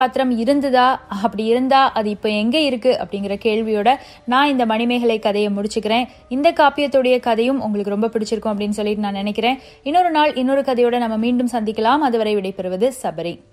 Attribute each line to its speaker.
Speaker 1: பாத்திரம் இருந்ததா, அப்படி இருந்தா அது இப்ப எங்க இருக்கு அப்படிங்கிற கேள்வியோட நான் இந்த மணிமேகலை கதையை முடிச்சுக்கிறேன். இந்த காப்பியத்துடைய கதையும் உங்களுக்கு ரொம்ப பிடிச்சிருக்கும் அப்படின்னு சொல்லிட்டு நான் நினைக்கிறேன். இன்னொரு நாள் இன்னொரு கதையோட நம்ம மீண்டும் சந்திக்கலாம். அதுவரை விடைபெறுவது சபரி.